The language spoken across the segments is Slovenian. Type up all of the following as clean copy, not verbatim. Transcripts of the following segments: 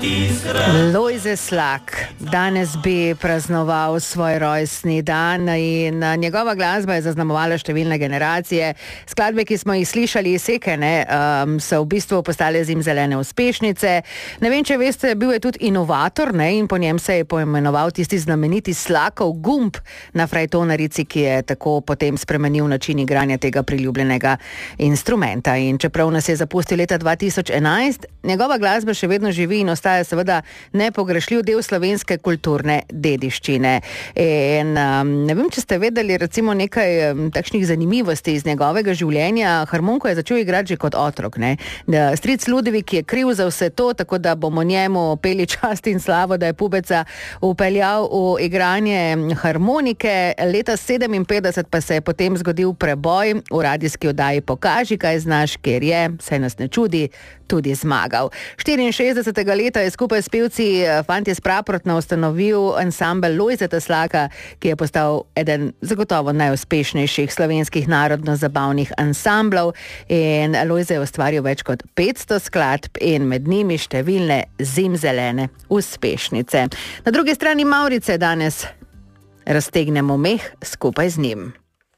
Lojze Slak danes bi praznoval svoj rojstni dan in njegova glasba je zaznamovala številne generacije. Skladbe, ki smo jih slišali izsekane, so v bistvu postale zimzelene uspešnice. Ne vem, če veste, bil je tudi inovator, ne, in po njem se je poimenoval tisti znameniti Slakov gumb na frajtonarici, ki je tako potem spremenil način igranja tega priljubljenega instrumenta. In čeprav nas je zapustil leta 2011, njegova glasba še vedno živi in ostaja seveda nepogrešljiv del slovenske kulturne dediščine. In ne vem, če ste vedeli recimo nekaj takšnih zanimivosti iz njegovega življenja. Harmoniko je začel igrati že kot otrok, ne. Stric Ludvik je kriv za vse to, tako da bomo njemu peli čast in slavo, da je pubeca vpeljal v igranje harmonike. Leta 57 pa se je potem zgodil preboj v radijski oddaji Pokaži, kaj znaš, kjer je, saj nas ne čudi, tudi zmagal. 64. leta je skupaj s pevci Fantje s Praprotna ustanovil ansambel Lojzeta Slaka, ki je postal eden zagotovo najuspešnejših slovenskih narodno-zabavnih ansamblov, in Lojze je ustvaril več kot 500 skladb in med njimi številne zimzelene uspešnice. Na drugi strani Mavrice danes raztegnemo meh skupaj z njim.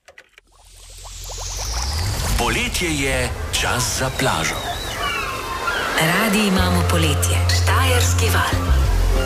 Poletje je čas za plažo. Radi imamo poletje. Štajerski val.